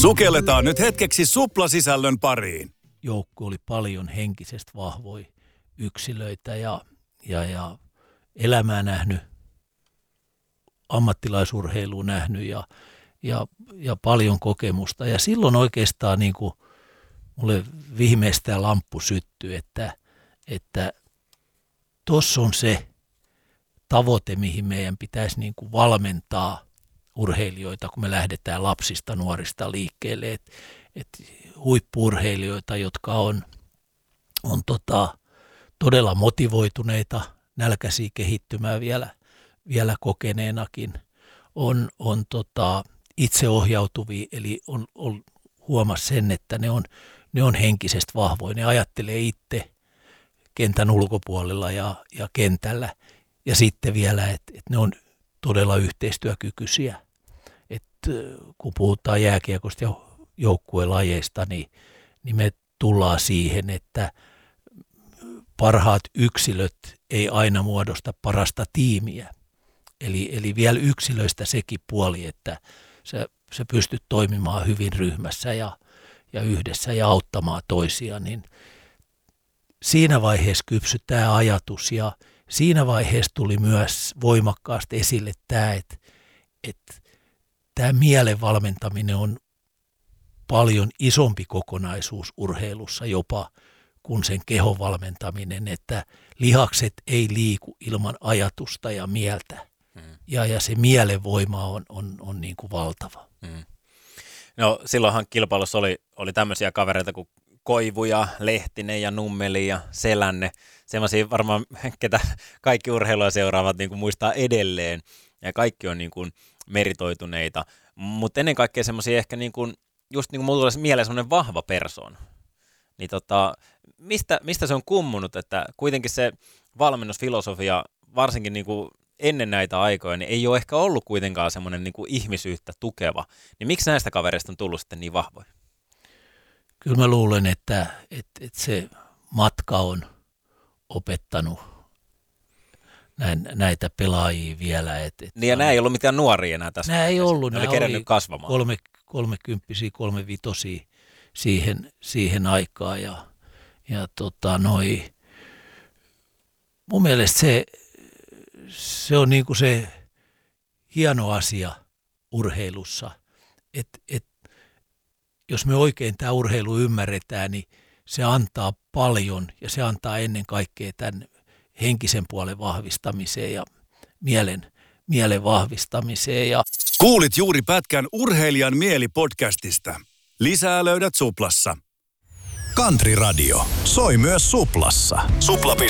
Sukelletaan nyt hetkeksi Supla-sisällön pariin. Joukko oli paljon henkisesti vahvoja yksilöitä ja elämää nähnyt, ammattilaisurheilua nähnyt ja paljon kokemusta. Ja silloin oikeastaan niin kuin mulle viimeistään lamppu syttyi, että tuossa on se tavoite, mihin meidän pitäisi niin kuin valmentaa urheilijoita, kun me lähdetään lapsista, nuorista liikkeelle. Että huippu-urheilijoita, jotka on todella motivoituneita, nälkäisiä kehittymään vielä kokeneenakin, on itseohjautuvia, eli on huomasi sen, että ne on henkisesti vahvoja. Ne ajattelee itse kentän ulkopuolella ja kentällä. Ja sitten vielä, että ne on todella yhteistyökykyisiä. Että kun puhutaan jääkiekosta ja joukkuelajeista, niin me tullaan siihen, että parhaat yksilöt ei aina muodosta parasta tiimiä. Eli vielä yksilöistä sekin puoli, että sä pystyt toimimaan hyvin ryhmässä ja yhdessä ja auttamaan toisia, niin siinä vaiheessa kypsyi tämä ajatus ja siinä vaiheessa tuli myös voimakkaasti esille tämä, että tämä mielen valmentaminen on paljon isompi kokonaisuus urheilussa jopa kuin sen kehon valmentaminen, että lihakset ei liiku ilman ajatusta ja mieltä. Ja se mielen voima on niin kuin valtava. No silloinhan kilpailussa oli tämmöisiä kavereita kuin Koivu ja Lehtinen ja Nummeli ja Selänne. Semmoisia varmaan, ketä kaikki urheilua seuraavat niin kuin muistaa edelleen. Ja kaikki on niin kuin meritoituneita. Mutta ennen kaikkea semmoisia ehkä niin kuin, just niin kuin mulla tulee mieleen semmoinen vahva persoona. Niin mistä se on kummunut, että kuitenkin se valmennusfilosofia, varsinkin niin kuin ennen näitä aikoja, niin ei ole ehkä ollut kuitenkaan semmoinen niin kuin ihmisyyttä tukeva. Niin miksi näistä kavereista on tullut sitten niin vahvoja? Kyllä mä luulen, että se matka on opettanut näitä pelaajia vielä. Niin ja nämä ei ollut mitään nuoria enää tässä. Nämä ei ollut. Ne oli kerennyt kasvamaan. 30-vuotiaita, 35 siihen aikaan. Mun mielestä se on niinku se hieno asia urheilussa, että jos me oikein tämä urheilu ymmärretään, niin se antaa paljon ja se antaa ennen kaikkea tämän henkisen puolen vahvistamiseen ja mielen vahvistamiseen. Kuulit juuri pätkän Urheilijan mieli-podcastista. Lisää löydät Suplassa. Country Radio soi myös Suplassa. Supla.